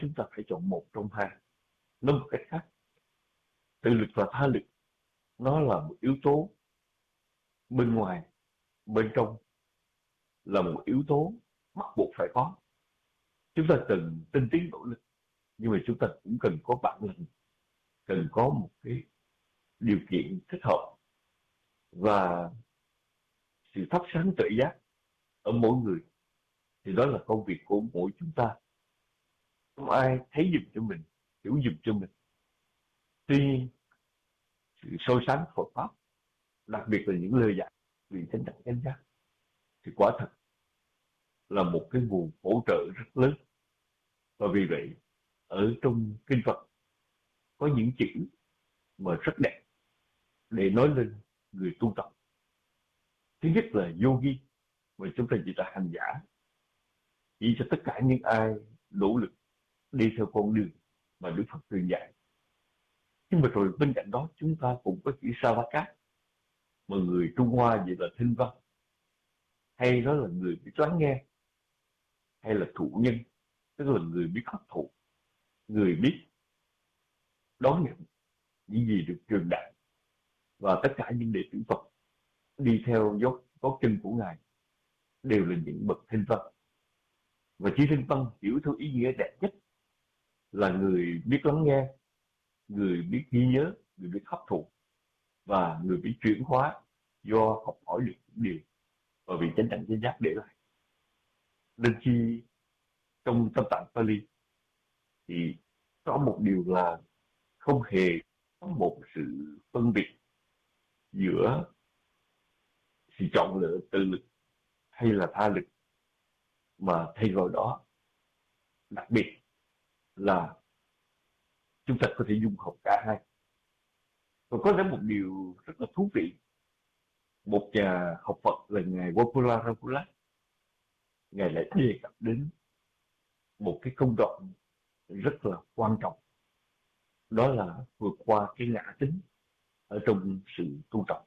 chúng ta phải chọn một trong hai. Nói một cách khác, tự lực và tha lực nó là một yếu tố bên ngoài, bên trong là một yếu tố bắt buộc phải có. Chúng ta cần tinh tiến nỗ lực, nhưng mà chúng ta cũng cần có bản lĩnh, cần có một cái điều kiện thích hợp và sự thắp sáng tự giác ở mỗi người. Thì đó là công việc của mỗi chúng ta. Không ai thấy giùm cho mình, hiểu giùm cho mình. Tuy nhiên, sự soi sáng Phật Pháp, đặc biệt là những lời dạy vì chánh đẳng chánh giác, thì quả thật là một cái nguồn hỗ trợ rất lớn. Và vì vậy, ở trong kinh Phật có những chữ mà rất đẹp để nói lên người tu tập. Thứ nhất là yogi, mà chúng ta chỉ là hành giả, chỉ cho tất cả những ai nỗ lực đi theo con đường mà Đức Phật truyền dạy. Nhưng mà rồi bên cạnh đó chúng ta cũng có chữ Savaka, mà người Trung Hoa vậy là thinh văn, hay đó là người biết lắng nghe, hay là thụ nhân, tức là người biết hấp thụ, người biết đón nhận những gì được truyền đạt. Và tất cả những đệ tử Phật đi theo gót chân của Ngài đều là những bậc thinh văn. Và chữ thinh văn hiểu theo ý nghĩa đẹp nhất là người biết lắng nghe, người biết ghi nhớ, người biết hấp thụ và người biết chuyển hóa do học hỏi được những điều và vị chánh đẳng chánh giác để lại. Nên khi trong Tam Tạng Pali thì có một điều là không hề có một sự phân biệt giữa sự chọn lựa tự lực hay là tha lực, mà thay vào đó đặc biệt là chúng ta có thể dung hợp cả hai. Và có lẽ một điều rất là thú vị, một nhà học Phật là ngài Vapula Rapula, ngài lại đề cập đến một cái công đoạn rất là quan trọng, đó là vượt qua cái ngã tính ở trong sự tu tập.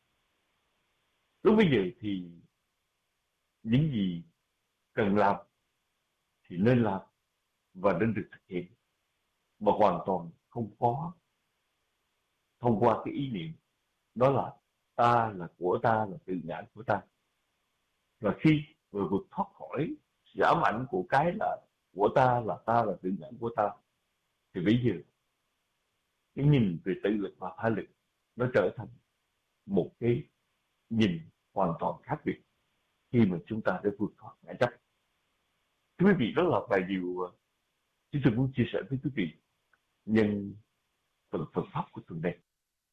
Lúc bây giờ thì những gì cần làm thì nên làm và nên được thực hiện, mà hoàn toàn không có thông qua cái ý niệm đó là ta, là của ta, là tự ngã của ta. Và khi vừa vượt thoát khỏi sự ám ảnh của cái là của ta, là ta, là tự ngã của ta, thì bây giờ cái nhìn về tự lực và tha lực nó trở thành một cái nhìn hoàn toàn khác biệt khi mà chúng ta đã vượt thoát ngã chấp. Thưa quý vị, đó là vài điều chúng tôi muốn chia sẻ với quý vị nhân phần Phật Pháp của tuần này.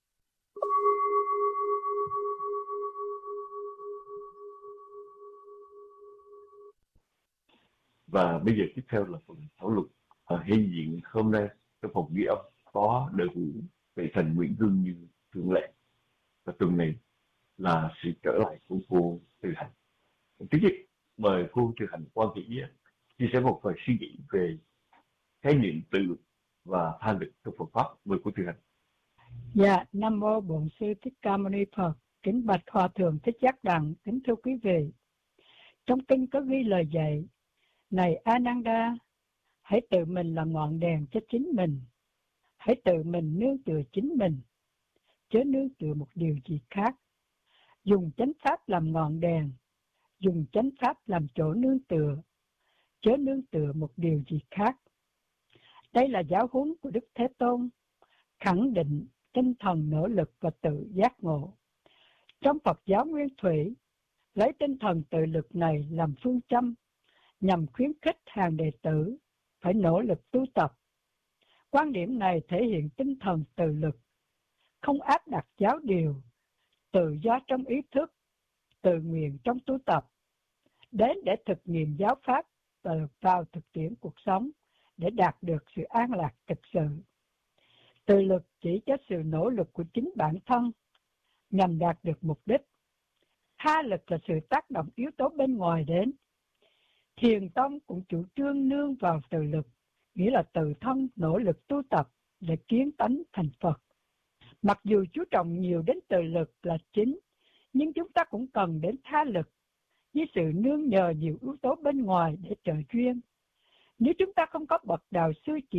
Và bây giờ tiếp theo là phần thảo luận. Hiện diện hôm nay trong phòng ghi âm có đội ngũ vị thành Nguyễn Hương như thường lệ. Và tuần này là sự trở lại của cô Từ Hành. Thứ nhất, mời cô Từ Hành quan thị chia sẻ một vài suy nghĩ về khái niệm tự lực và tha lực trong Phật Pháp. Mời cô Từ Hành. Dạ, Nam Mô Bổn Sư Thích Ca Mâu Ni Phật. Kính bạch Hòa Thượng Thích Giác Đặng. Kính thưa quý vị, trong kinh có ghi lời dạy: này Ananda, hãy tự mình là ngọn đèn cho chính mình, hãy tự mình nương tựa chính mình, chớ nương tựa một điều gì khác. Dùng chánh pháp làm ngọn đèn, dùng chánh pháp làm chỗ nương tựa, chớ nương tựa một điều gì khác. Đây là giáo huấn của Đức Thế Tôn, khẳng định tinh thần nỗ lực và tự giác ngộ. Trong Phật giáo Nguyên Thủy, lấy tinh thần tự lực này làm phương châm, nhằm khuyến khích hàng đệ tử phải nỗ lực tu tập. Quan điểm này thể hiện tinh thần tự lực, không áp đặt giáo điều, tự do trong ý thức, tự nguyện trong tu tập, đến để thực nghiệm giáo pháp và vào thực tiễn cuộc sống để đạt được sự an lạc thực sự. Tự lực chỉ cho sự nỗ lực của chính bản thân nhằm đạt được mục đích. Tha lực là sự tác động yếu tố bên ngoài đến. Thiền tông cũng chủ trương nương vào tự lực, nghĩa là tự thân nỗ lực tu tập để kiến tánh thành Phật. Mặc dù chú trọng nhiều đến tự lực là chính, nhưng chúng ta cũng cần đến tha lực với sự nương nhờ nhiều yếu tố bên ngoài để trợ duyên. Nếu chúng ta không có bậc đạo sư chỉ